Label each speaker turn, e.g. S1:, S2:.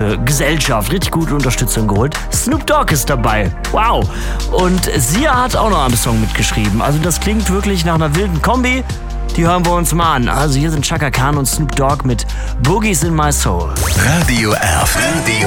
S1: Gesellschaft richtig gute Unterstützung geholt. Snoop Dogg ist dabei. Wow. Und Sia hat auch noch am Song mitgeschrieben. Also das klingt wirklich nach einer wilden Kombi. Die hören wir uns mal an. Also hier sind Chaka Khan und Snoop Dogg mit Boogies in My Soul.
S2: Radio F.